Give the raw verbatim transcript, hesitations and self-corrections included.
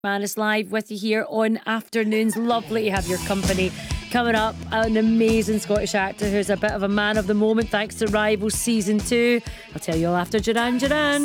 Man is live with you here on Afternoons. Lovely to have your company. Coming up, an amazing Scottish actor who's a bit of a man of the moment thanks to Rivals Season two. I'll tell you all after Duran Duran.